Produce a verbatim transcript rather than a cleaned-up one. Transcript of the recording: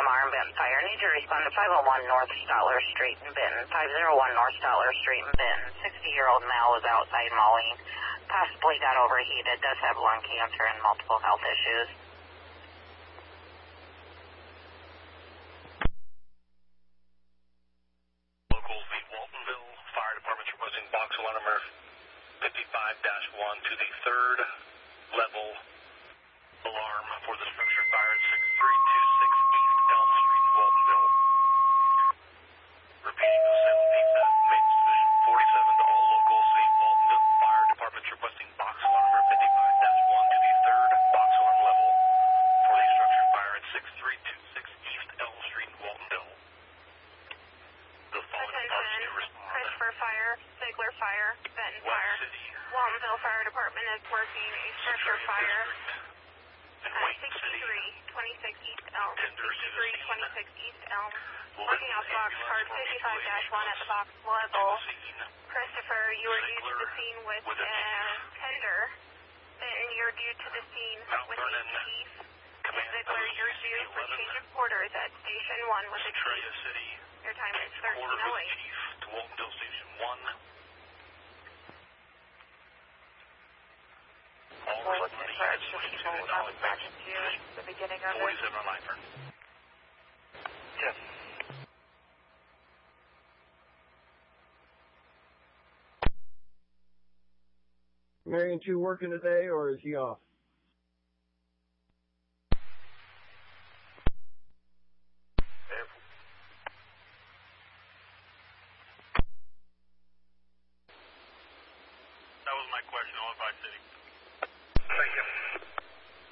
R and Benton Fire. Need to respond to five oh one North Stoller Street in Benton. five oh one North Stoller Street in Benton. sixty-year-old male was outside mowing. Possibly got overheated. Does have lung cancer and multiple health issues. Locals, the Waltonville Fire Department's requesting box alarm number fifty-five dash one to the third level alarm for the structure fire at six three two six East Elm Street in Waltonville. Repeating, the Salem P S A T Maintenance Division forty-seven to all locals. The Waltonville Fire Department's requesting box alarm number fifty-five dash one to the third box alarm level for the structure fire at six three two six East Elm Street in Waltonville. The following departments to respond. Christopher Fire, Ziegler Fire, Benton West Fire. City, Waltonville Fire Department is working a structure fire and at Wayne City. sixty-three twenty-six East Elm. Tenders to the sixty-three twenty-six East Elm. Linden Looking out the box card ambulance fifty-five dash one at the box to level. the scene. Christopher, you were due to Ziegler the scene with with a a tender. Benton, you're due to the scene Mount with Vernon a chief. Command Ziegler, Post you're due for eleven. change of quarters at Station one with a Centralia chief. City. Your time is Change thirteen quarters oh with eight. Chief to Waltonville Station one. All We'll look responding at charge units to switch to people the will not be back acknowledgement into position the beginning of it. forty-seven on Ifern. Yes. Marion two working today, or is he off?